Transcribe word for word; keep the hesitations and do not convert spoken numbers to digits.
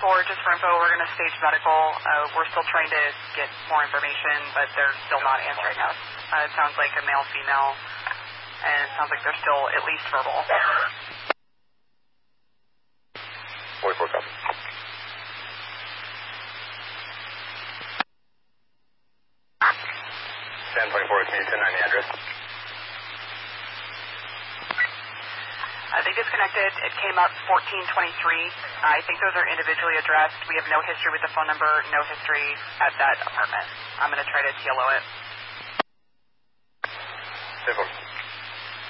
four, just for info, we're going to stage medical. Uh, we're still trying to get more information, but they're still not answering us. Uh, it sounds like a male, female, and it sounds like they're still at least verbal. forty-four, copy. ten twenty-four, can you ten nine the address? Uh, they disconnected. It came up fourteen twenty-three. Uh, I think those are individually addressed. We have no history with the phone number, no history at that apartment. I'm going to try to T L O it. ten four.